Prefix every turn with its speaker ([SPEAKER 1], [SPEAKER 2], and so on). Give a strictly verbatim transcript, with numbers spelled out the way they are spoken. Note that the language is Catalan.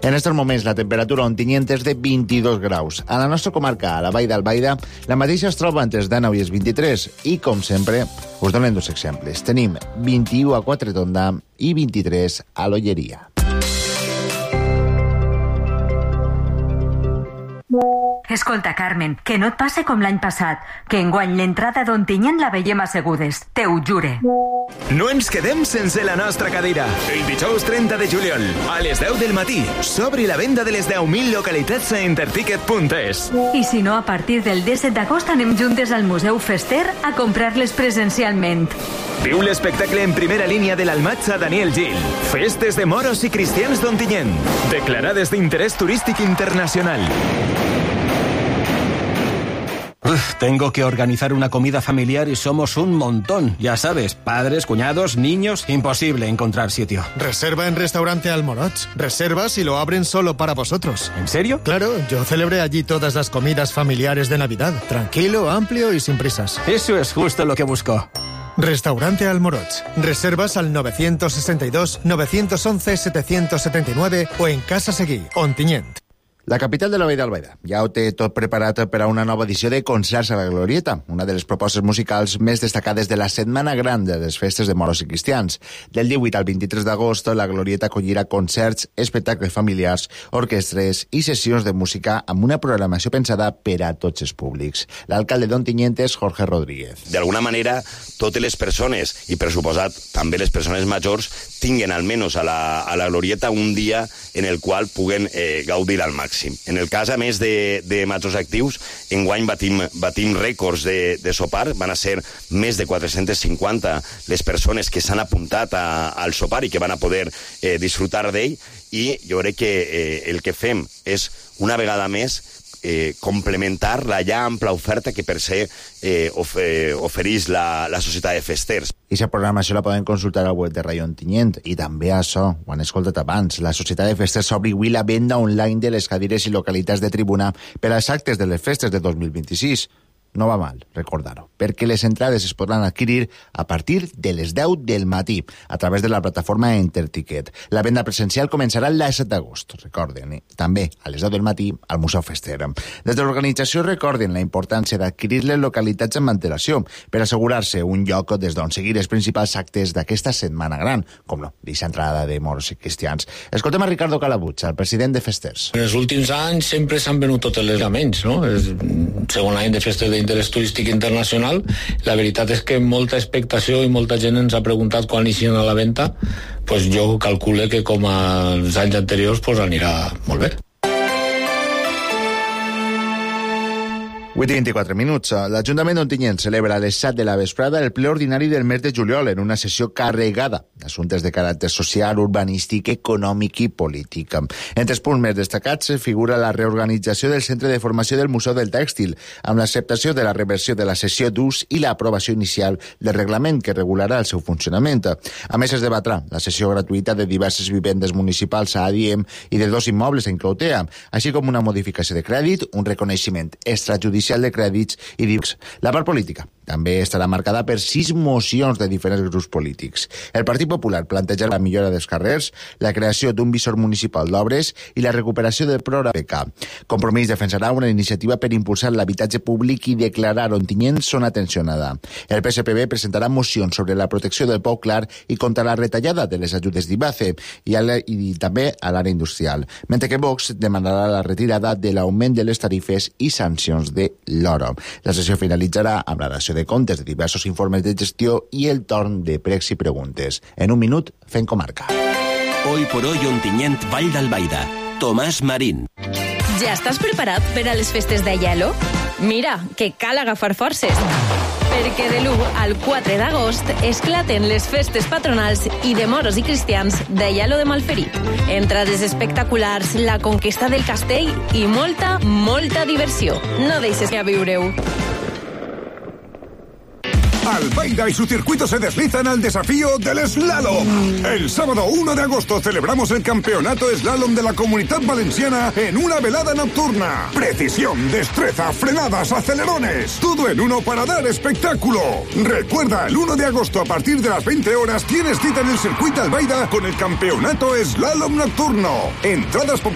[SPEAKER 1] En estos moments la temperatura a Ontinyent és de vint-i-dos graus. A la nostra comarca, a la Vall d'Albaida, la mateixa es troba entre els dinou i els vint-i-tres. I, com sempre, us donem dos exemples. Tenim vint-i-u a Quatretonda i vint-i-tres a l'Olleria.
[SPEAKER 2] Escolta, Carmen, que no et passe com l'any passat, que enguany l'entrada d'Ontinyent la veiem assegudes, te ho jure.
[SPEAKER 3] No ens quedem sense la nostra cadira. El dijous trenta de juliol, a les deu del matí, s'obre la venda de les deu mil localitats a interticket punt es.
[SPEAKER 2] I si no, a partir del disset d'agost anem juntes al Museu Fester a comprar-les presencialment.
[SPEAKER 3] Viu l'espectacle en primera línia de l'Almatxa Daniel Gil. Festes de moros i cristians d'Ontinyent, declarades d'interès turístic internacional.
[SPEAKER 4] Uf, tengo que organizar una comida familiar y somos un montón. Ya sabes, padres, cuñados, niños... Imposible encontrar sitio.
[SPEAKER 5] Reserva en Restaurante Almoroch. Reservas y lo abren solo para vosotros.
[SPEAKER 4] ¿En serio?
[SPEAKER 5] Claro, yo celebré allí todas las comidas familiares de Navidad. Tranquilo, amplio y sin prisas.
[SPEAKER 4] Eso es justo lo que busco.
[SPEAKER 5] Restaurante Almoroch. Reservas al nueve seis dos, nueve once, siete siete nueve o en Casa Seguí, Ontinyent.
[SPEAKER 1] La capital de la Vall d'Albaida ja ho té tot preparat per a una nova edició de Concerts a la Glorieta, una de les propostes musicals més destacades de la Setmana Gran de les festes de moros i cristians. Del divuit al vint-i-tres d'agost, la Glorieta acollirà concerts, espectacles familiars, orquestres i sessions de música amb una programació pensada per a tots els públics. L'alcalde d'Ontinyent és Jorge Rodríguez.
[SPEAKER 6] D'alguna manera, totes les persones, i per suposat també les persones majors, tinguen almenys a la, a la Glorieta un dia en el qual puguen eh, gaudir al màxim. En el cas, a més de, de majors actius, enguany batim, batim rècords de, de sopar. Van a ser més de quatre-centes cinquanta les persones que s'han apuntat a, al sopar i que van a poder eh, disfrutar d'ell. I jo crec que eh, el que fem és, una vegada més, Eh, complementar la ja ampla oferta que per ser eh, of, eh, oferís la, la Societat de Festers.
[SPEAKER 1] I la programació la poden consultar al web de Ràdio Ontinyent. I també això, ho han escoltat abans, la Societat de Festers s'obri avui la venda online de les cadires i localitats de tribuna per als actes de les festes de dos mil vint-i-sis. No va mal, recordar-ho, perquè les entrades es podran adquirir a partir de les deu del matí a través de la plataforma Interticket. La venda presencial començarà el disset d'agost, recorden, eh? També a les deu del matí al Museu Fester. Des de l'organització recorden la importància d'adquirir les localitats amb antelació per assegurar-se un lloc des d'on seguir els principals actes d'aquesta Setmana Gran, com no, d'aquesta entrada de moros i cristians. Escoltem a Ricardo Calabuig, el president de Festers.
[SPEAKER 7] En els últims anys sempre s'han venut tots els elements, no? És segon any de festes de interès turístic internacional. La veritat és que molta expectació i molta gent ens ha preguntat quan iniciïn a la venda. Pues jo calcule que com als anys anteriors pues anirà molt bé.
[SPEAKER 1] vuit i vint-i-quatre minuts. L'Ajuntament d'Ontinyent celebra a les set de la vesprada el ple ordinari del mes de juliol en una sessió carregada d'assumptes de caràcter social, urbanístic, econòmic i polític. Entre els punts més destacats figura la reorganització del Centre de Formació del Museu del Tèxtil, amb l'acceptació de la reversió de la sessió d'ús i l'aprovació inicial del reglament que regularà el seu funcionament. A més, es debatrà la sessió gratuïta de diverses vivendes municipals a Adiem i de dos immobles en Clotea, així com una modificació de crèdit, un reconeixement extrajudicial de crèdits i dics. La part política també estarà marcada per sis mocions de diferents grups polítics. El Partit Popular planteja la millora dels carrers, la creació d'un visor municipal d'obres i la recuperació del programa B K. Compromís defensarà una iniciativa per impulsar l'habitatge públic i declarar Ontinyent zona tensionada. El P S P B presentarà mocions sobre la protecció del Pau Clar i contra la retallada de les ajudes d'Ibace i, la, i també a l'àrea industrial, mentre que Vox demanarà la retirada de l'augment de les tarifes i sancions de l'oro. La sessió finalitzarà amb la dació de comptes de diversos informes de gestió i el torn de pregs i preguntes. En un minut, fent comarca.
[SPEAKER 8] Hoy por hoy Ontinyent, Vall d'Albaida. Tomàs Marín.
[SPEAKER 9] Ja estàs preparat per a les festes d'Aielo? Mira, que cal agafar forces. Perquè de l'u al quatre d'agost esclaten les festes patronals i de moros i cristians d'Aielo de Malferit. Entrades espectaculars, la conquesta del castell i molta, molta diversió. No deixes que a viure-ho.
[SPEAKER 10] Albaida y su circuito se deslizan al desafío del slalom. El sábado uno de agosto celebramos el campeonato slalom de la Comunidad Valenciana en una velada nocturna. Precisión, destreza, frenadas, acelerones. Todo en uno para dar espectáculo. Recuerda, el uno de agosto a partir de las veinte horas tienes cita en el circuito Albaida con el campeonato slalom nocturno. Entradas